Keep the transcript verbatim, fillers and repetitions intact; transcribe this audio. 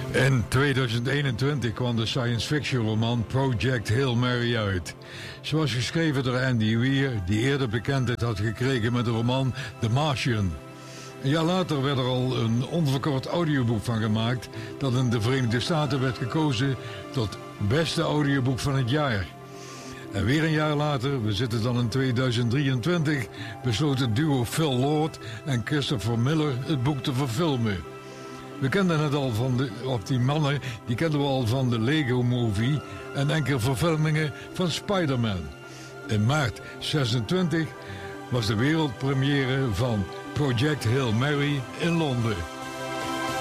In tweeduizend eenentwintig kwam de science fiction roman Project Hail Mary uit. Ze was geschreven door Andy Weir, die eerder bekendheid had gekregen met de roman The Martian. Een jaar later werd er al een onverkort audioboek van gemaakt, dat in de Verenigde Staten werd gekozen tot beste audioboek van het jaar. En weer een jaar later, we zitten dan in tweeduizend drieëntwintig, besloot het duo Phil Lord en Christopher Miller het boek te verfilmen. We kenden het al van de, of die mannen, die kenden we al van de Lego Movie en enkele verfilmingen van Spider-Man. In maart zesentwintig was de wereldpremière van Project Hail Mary in Londen.